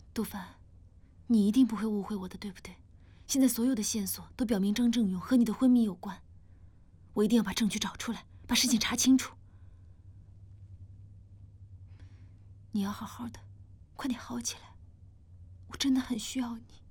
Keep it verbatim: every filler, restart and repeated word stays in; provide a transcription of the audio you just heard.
杜帆，你一定不会误会我的，对不对？现在所有的线索都表明张正勇和你的昏迷有关，我一定要把证据找出来，把事情查清楚。你要好好的，快点好起来，我真的很需要你。